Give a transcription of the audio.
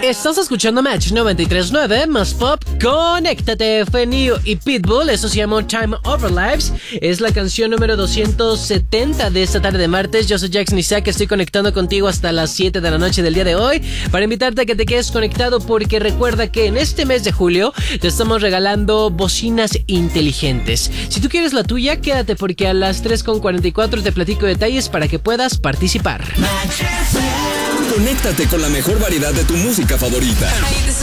Estás escuchando Match 93.9 más pop. Conéctate, fue Neo y Pitbull. Eso se llamó Time Over Lives. Es la canción número 270 de esta tarde de martes. Yo soy Jackson Isaac. Estoy conectando contigo hasta las 7 de la noche del día de hoy para invitarte a que te quedes conectado, porque recuerda que en este mes de julio te estamos regalando bocinas inteligentes. Si tú quieres la tuya, quédate, porque a las 3:44 te platico detalles para que puedas participar. Conéctate con la mejor variedad de tu música favorita. Hey, this